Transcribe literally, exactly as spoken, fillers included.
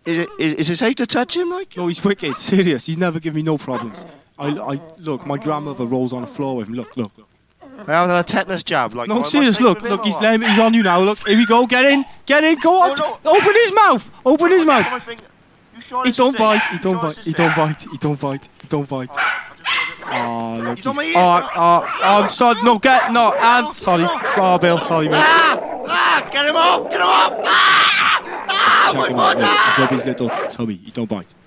Is it is, is it safe to touch him? Like? No, he's wicked. Serious. He's never given me no problems. I, I look. My grandmother rolls on the floor with him. Look, look, look. I have a tetanus jab. Like, no, serious. Look, look. He's letting, he's on you now. Look, here we go. Get in, get in. Go on. No, no. Open his mouth. Open his mouth. You sure He this don't is bite. safe? He You don't sure bite. this He is don't safe? bite. He don't bite. He don't bite. Oh, look. He's on my ear. Oh, oh, oh, I'm sorry. No, get no. And sorry. Oh, Bill. Sorry, mate. Ah! Ah! Get him up! Get him up! Ah! Ah! Check My him out. mother! Look, rub his little tummy. He don't bite.